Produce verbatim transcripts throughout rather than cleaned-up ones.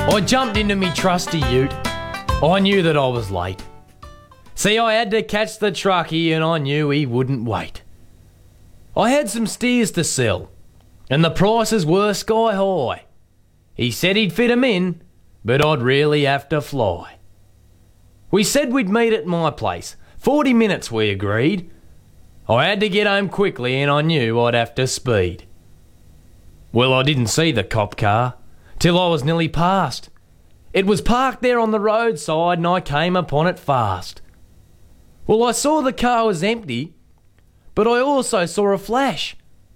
I jumped into me trusty ute. I knew that I was late. See, I had to catch the truckie and I knew he wouldn't wait. I had some steers to sell, and the prices were sky high. He said he'd fit 'em in, but I'd really have to fly. We said we'd meet at my place. Forty minutes, we agreed. I had to get home quickly and I knew I'd have to speed. Well, I didn't see the cop car till I was nearly past. It was parked there on the roadside and I came upon it fast. Well, I saw the car was empty, but I also saw a flash.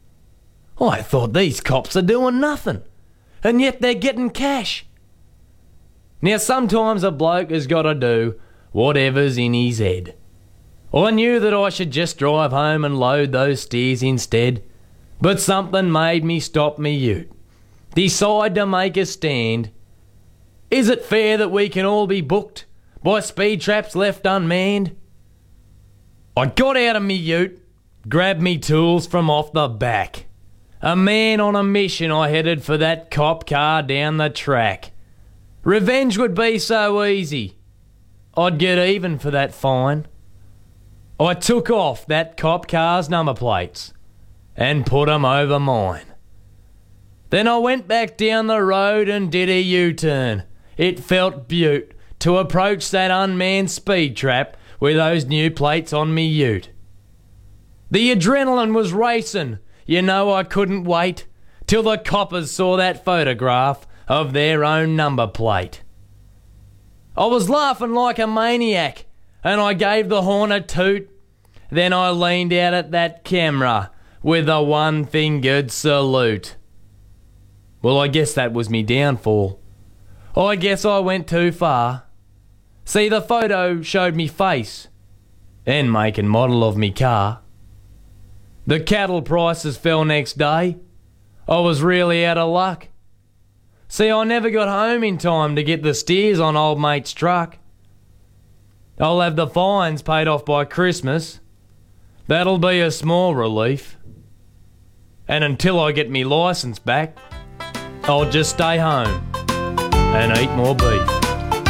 I thought these cops are doing nothing, and yet they're getting cash. Now sometimes a bloke has got to do whatever's in his head. I knew that I should just drive home and load those steers instead, but something made me stop me ute, decide to make a stand. Is it fair that we can all be booked by speed traps left unmanned? I got out of me ute, grabbed me tools from off the back. A man on a mission, I headed for that cop car down the track. Revenge would be so easy. I'd get even for that fine. I took off that cop car's number plates and put 'em over mine. Then I went back down the road and did a U-turn. It felt beaut to approach that unmanned speed trap with those new plates on me ute. The adrenaline was racing. You know I couldn't wait till the coppers saw that photograph of their own number plate. I was laughing like a maniac and I gave the horn a toot. Then I leaned out at that camera with a one-fingered salute. Well, I guess that was me downfall. I guess I went too far. See, the photo showed me face and make and model of me car. The cattle prices fell next day. I was really out of luck. See, I never got home in time to get the steers on old mate's truck. I'll have the fines paid off by Christmas. That'll be a small relief. And until I get me licence back, I'll just stay home and eat more beef.